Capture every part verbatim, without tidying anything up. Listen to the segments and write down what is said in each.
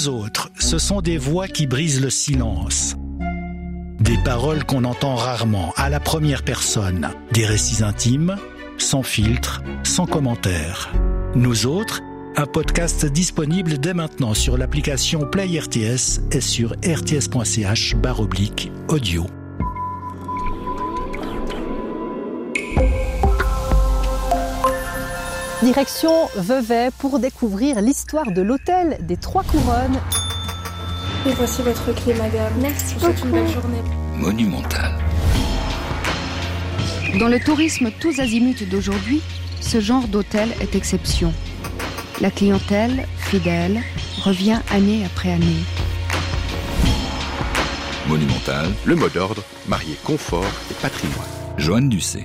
Nous autres, ce sont des voix qui brisent le silence. Des paroles qu'on entend rarement, à la première personne. Des récits intimes, sans filtre, sans commentaire. Nous autres, un podcast disponible dès maintenant sur l'application Play R T S et sur rts.ch barre oblique audio. Direction Vevey pour découvrir l'histoire de l'hôtel des Trois Couronnes. Et voici votre clé, madame. Merci beaucoup. C'est une belle journée. Monumental. Dans le tourisme tous azimuts d'aujourd'hui, ce genre d'hôtel est exception. La clientèle, fidèle, revient année après année. Monumental, le mot d'ordre, marier confort et patrimoine. Joanne Ducé.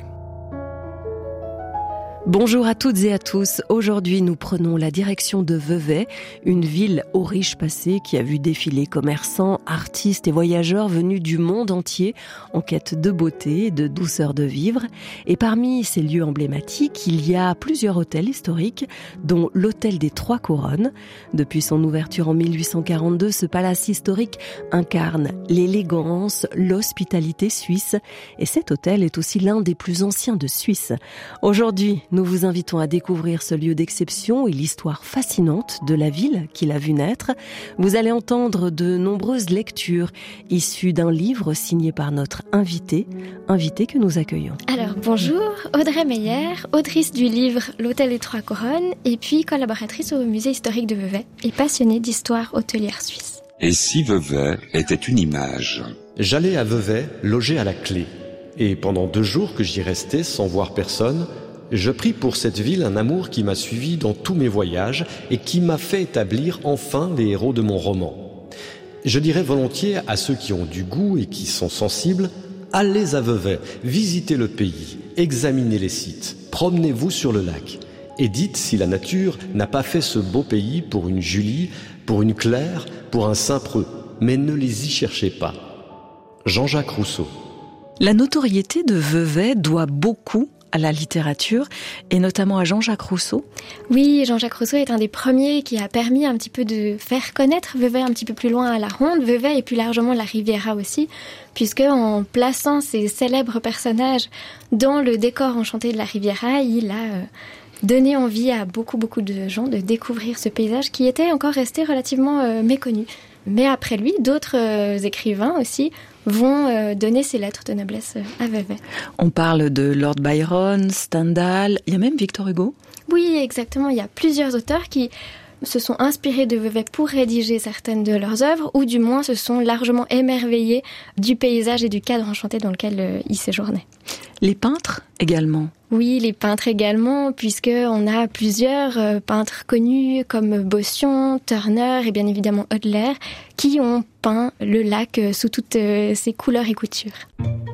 Bonjour à toutes et à tous. Aujourd'hui, nous prenons la direction de Vevey, une ville au riche passé qui a vu défiler commerçants, artistes et voyageurs venus du monde entier en quête de beauté et de douceur de vivre. Et parmi ces lieux emblématiques, il y a plusieurs hôtels historiques, dont l'hôtel des Trois Couronnes. Depuis son ouverture en mille huit cent quarante-deux, ce palace historique incarne l'élégance, l'hospitalité suisse. Et cet hôtel est aussi l'un des plus anciens de Suisse. Aujourd'hui, nous vous invitons à découvrir ce lieu d'exception et l'histoire fascinante de la ville qui l'a vu naître. Vous allez entendre de nombreuses lectures issues d'un livre signé par notre invitée, invitée que nous accueillons. Alors bonjour, Audrey Meyer, autrice du livre L'Hôtel des Trois Couronnes et puis collaboratrice au musée historique de Vevey et passionnée d'histoire hôtelière suisse. Et si Vevey était une image ? J'allais à Vevey, loger à la clé. Et pendant deux jours que j'y restais sans voir personne, je pris pour cette ville un amour qui m'a suivi dans tous mes voyages et qui m'a fait établir enfin les héros de mon roman. Je dirais volontiers à ceux qui ont du goût et qui sont sensibles, allez à Vevey, visitez le pays, examinez les sites, promenez-vous sur le lac et dites si la nature n'a pas fait ce beau pays pour une Julie, pour une Claire, pour un Saint-Preux, mais ne les y cherchez pas. Jean-Jacques Rousseau. La notoriété de Vevey doit beaucoup à la littérature, et notamment à Jean-Jacques Rousseau. Oui, Jean-Jacques Rousseau est un des premiers qui a permis un petit peu de faire connaître Vevey un petit peu plus loin à la ronde, Vevey et plus largement la Riviera aussi, puisque en plaçant ces célèbres personnages dans le décor enchanté de la Riviera, il a euh, donné envie à beaucoup beaucoup de gens de découvrir ce paysage qui était encore resté relativement euh, méconnu. Mais après lui, d'autres euh, écrivains aussi vont euh, donner ces lettres de noblesse euh, à Vevey. On parle de Lord Byron, Stendhal, il y a même Victor Hugo. Oui, exactement. Il y a plusieurs auteurs qui se sont inspirés de Vevey pour rédiger certaines de leurs œuvres, ou du moins se sont largement émerveillés du paysage et du cadre enchanté dans lequel euh, ils séjournaient. Les peintres également. Oui, les peintres également, puisqu'on a plusieurs euh, peintres connus comme Bossion, Turner et bien évidemment Hodler, qui ont peint le lac euh, sous toutes euh, ses couleurs et coutures.